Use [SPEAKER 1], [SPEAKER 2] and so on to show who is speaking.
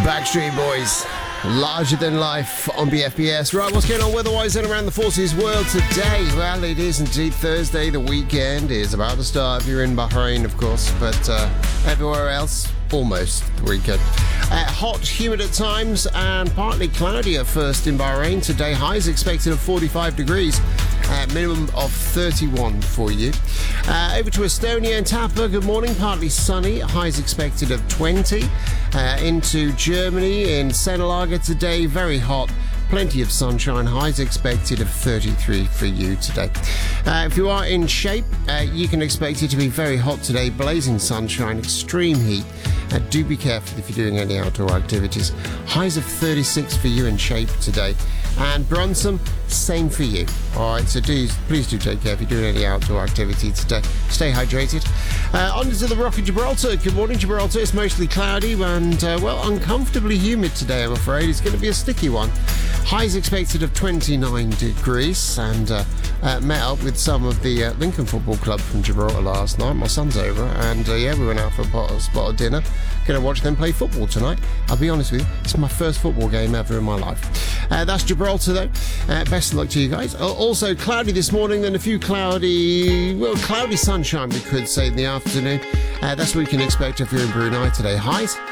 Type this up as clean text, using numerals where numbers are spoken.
[SPEAKER 1] Backstreet Boys, Larger Than Life on BFBS. Right, what's going on weather-wise and around the forces world today? Well, it is indeed Thursday. The weekend is about to start if you're in Bahrain, of course, but everywhere else, almost the weekend. Hot, humid at times, and partly cloudy at first in Bahrain. Today, highs expected of 45 degrees. Minimum of 31 for you. Over to Estonia and Tapa, good morning. Partly sunny, highs expected of 20. Into Germany in Senelaga today, very hot. Plenty of sunshine, highs expected of 33 for you today. If you are in shape, you can expect it to be very hot today. Blazing sunshine, extreme heat. Do be careful if you're doing any outdoor activities. Highs of 36 for you in shape today. And Brunson, same for you. All right, so please do take care if you're doing any outdoor activity today. Stay hydrated. On to the Rock of Gibraltar. Good morning, Gibraltar. It's mostly cloudy and, uncomfortably humid today, I'm afraid. It's going to be a sticky one. Highs expected of 29 degrees, and met up with some of the Lincoln Football Club from Gibraltar last night. My son's over, and we went out for a spot of dinner. Going to watch them play football tonight. I'll be honest with you, it's my first football game ever in my life. That's Gibraltar, though. Best of luck to you guys. Also, cloudy this morning, then a few cloudy sunshine, we could say, in the afternoon. That's what you can expect if you're in Brunei today. Highs